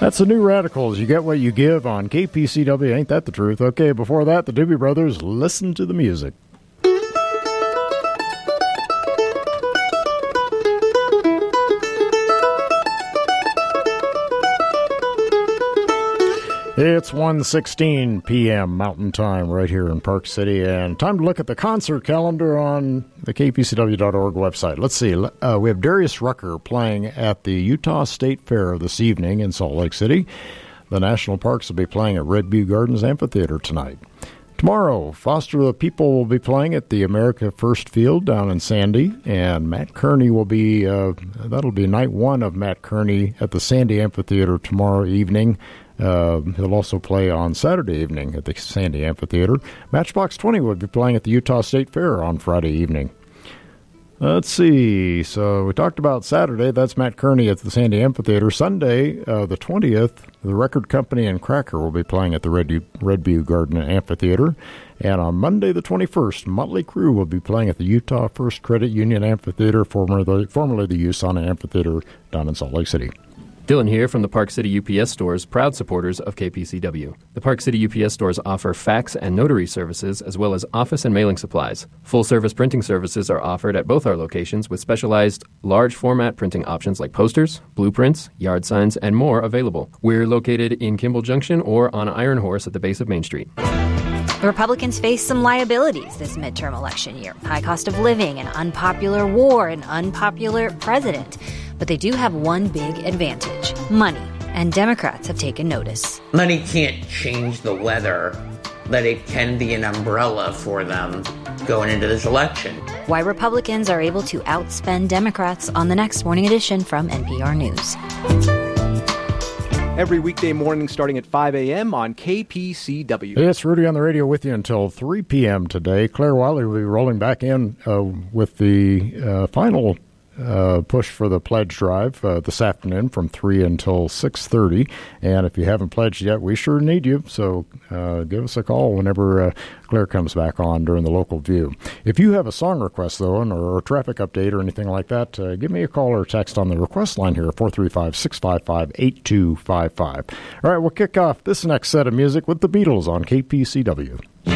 That's the New Radicals. You get what you give on KPCW. Ain't that the truth? Okay, before that, the Doobie Brothers, Listen to the Music. It's 1:16 p.m. Mountain Time right here in Park City, and time to look at the concert calendar on the kpcw.org website. Let's see. We have Darius Rucker playing at the Utah State Fair this evening in Salt Lake City. The National Parks will be playing at Red Butte Gardens Amphitheater tonight. Tomorrow, Foster the People will be playing at the America First Field down in Sandy, and Matt Kearney will be, that'll be night one of Matt Kearney at the Sandy Amphitheater tomorrow evening. He'll also play on Saturday evening at the Sandy Amphitheater. Matchbox 20 will be playing at the Utah State Fair on Friday evening. Let's see. So we talked about Saturday. That's Matt Kearney at the Sandy Amphitheater. Sunday, the 20th, the Record Company and Cracker will be playing at the Red Butte Garden Amphitheater. And on Monday, the 21st, Motley Crue will be playing at the Utah First Credit Union Amphitheater, formerly the USANA Amphitheater down in Salt Lake City. Dylan here from the Park City UPS stores, proud supporters of KPCW. The Park City UPS stores offer fax and notary services as well as office and mailing supplies. Full-service printing services are offered at both our locations with specialized large-format printing options like posters, blueprints, yard signs, and more available. We're located in Kimball Junction or on Iron Horse at the base of Main Street. The Republicans face some liabilities this midterm election year. High cost of living, an unpopular war, an unpopular president. But they do have one big advantage: money. And Democrats have taken notice. Money can't change the weather, but it can be an umbrella for them going into this election. Why Republicans are able to outspend Democrats on the next Morning Edition from NPR News. Every weekday morning starting at 5 a.m. on KPCW. Hey, it's Rudy on the radio with you until 3 p.m. today. Claire Wiley will be rolling back in with the final push for the pledge drive this afternoon from 3 until 6:30. And if you haven't pledged yet, we sure need you. So give us a call whenever Claire comes back on during the Local View. If you have a song request, though, or a traffic update or anything like that, give me a call or text on the request line here, 435-655-8255. All right, we'll kick off this next set of music with the Beatles on KPCW.